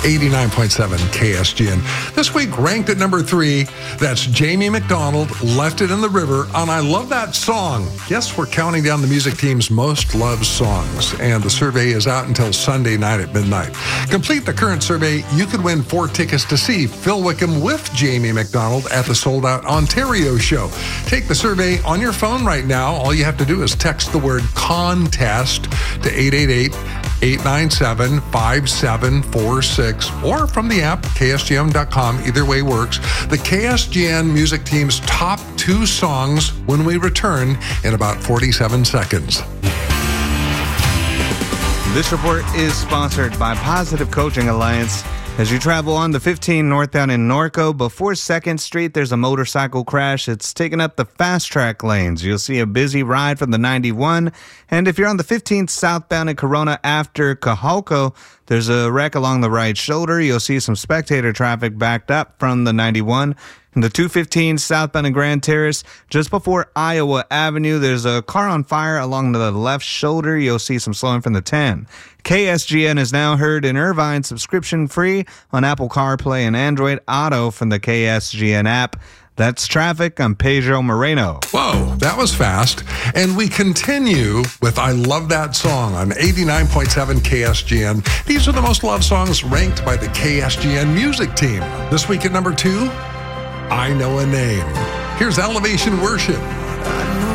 89.7 KSGN. This week ranked at number 3, that's Jamie McDonald, Left It in the River on I Love That Song. Yes, we're counting down the music team's most loved songs, and the survey is out until Sunday night at midnight. Complete the current survey, you could win 4 tickets to see Phil Wickham with Jamie McDonald at the sold-out Ontario show. Take the survey on your phone right now. All you have to do is text the word contest to 888-897-5746 or from the app, ksgm.com. Either way works. The KSGN music team's top 2 songs when we return in about 47 seconds. This report is sponsored by Positive Coaching Alliance. As you travel on the 15 northbound in Norco, before 2nd Street, there's a motorcycle crash. It's taken up the fast track lanes. You'll see a busy ride from the 91. And if you're on the 15th southbound in Corona after Cajalco, there's a wreck along the right shoulder. You'll see some spectator traffic backed up from the 91. In the 215 southbound in Grand Terrace, just before Iowa Avenue, there's a car on fire along the left shoulder. You'll see some slowing from the 10. KSGN is now heard in Irvine, subscription-free on Apple CarPlay and Android Auto from the KSGN app. That's traffic. I'm Pedro Moreno. Whoa, that was fast. And we continue with I Love That Song on 89.7 KSGN. These are the most loved songs ranked by the KSGN music team. This week at number 2, I Know a Name. Here's Elevation Worship.